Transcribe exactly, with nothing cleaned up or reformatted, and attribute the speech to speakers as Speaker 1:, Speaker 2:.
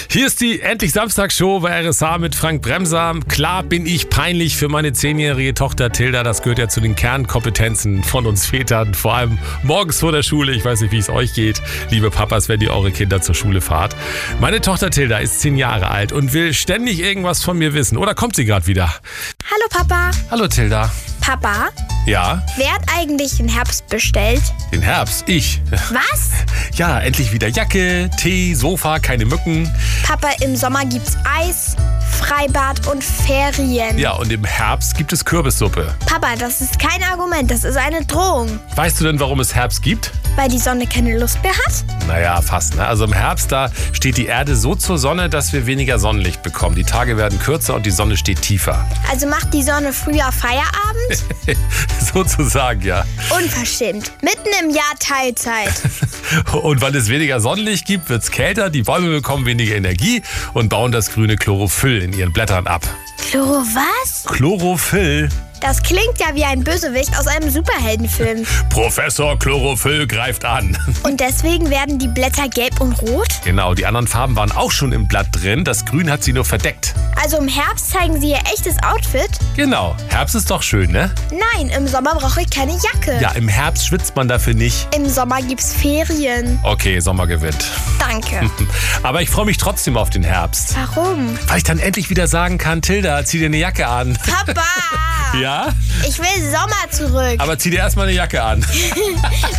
Speaker 1: Hier ist die Endlich Samstag-Show bei R S H mit Frank Bremser. Klar bin ich peinlich für meine zehnjährige Tochter Tilda. Das gehört ja zu den Kernkompetenzen von uns Vätern. Vor allem morgens vor der Schule. Ich weiß nicht, wie es euch geht, liebe Papas, wenn ihr eure Kinder zur Schule fahrt. Meine Tochter Tilda ist zehn Jahre alt und will ständig irgendwas von mir wissen. Oder kommt sie gerade wieder?
Speaker 2: Hallo Papa.
Speaker 1: Hallo Tilda.
Speaker 2: Papa,
Speaker 1: Ja,
Speaker 2: wer hat eigentlich den Herbst bestellt?
Speaker 1: den Herbst. Ich.
Speaker 2: Was?
Speaker 1: Ja, endlich wieder Jacke, Tee, Sofa, keine Mücken.
Speaker 2: Papa, im Sommer gibt's Eis, Freibad und Ferien.
Speaker 1: Ja, und im Herbst gibt es Kürbissuppe.
Speaker 2: Papa, das ist kein Argument, das ist eine Drohung.
Speaker 1: Weißt du denn, warum es Herbst gibt?
Speaker 2: Weil die Sonne keine Lust mehr hat?
Speaker 1: Naja, fast. Ne? Also im Herbst, da steht die Erde so zur Sonne, dass wir weniger Sonnenlicht bekommen. Die Tage werden kürzer und die Sonne steht tiefer.
Speaker 2: Also macht die Sonne früher Feierabend?
Speaker 1: Sozusagen, ja.
Speaker 2: Unverschämt. Mitten im Jahr Teilzeit.
Speaker 1: Und weil es weniger Sonnenlicht gibt, wird es kälter, die Bäume bekommen weniger Energie und bauen das grüne Chlorophyll in ihren Blättern ab.
Speaker 2: Chloro was?
Speaker 1: Chlorophyll?
Speaker 2: Das klingt ja wie ein Bösewicht aus einem Superheldenfilm.
Speaker 1: Professor Chlorophyll greift an.
Speaker 2: Und deswegen werden die Blätter gelb und rot?
Speaker 1: Genau, die anderen Farben waren auch schon im Blatt drin. Das Grün hat sie nur verdeckt.
Speaker 2: Also im Herbst zeigen sie ihr echtes Outfit?
Speaker 1: Genau, Herbst ist doch schön, ne?
Speaker 2: Nein, im Sommer brauche ich keine Jacke.
Speaker 1: Ja, im Herbst schwitzt man dafür nicht.
Speaker 2: Im Sommer gibt's Ferien.
Speaker 1: Okay, Sommer gewinnt.
Speaker 2: Danke.
Speaker 1: Aber ich freue mich trotzdem auf den Herbst.
Speaker 2: Warum?
Speaker 1: Weil ich dann endlich wieder sagen kann, Tilda, zieh dir eine Jacke an.
Speaker 2: Papa!
Speaker 1: Ja?
Speaker 2: Ich will Sommer zurück.
Speaker 1: Aber zieh dir erstmal eine Jacke an.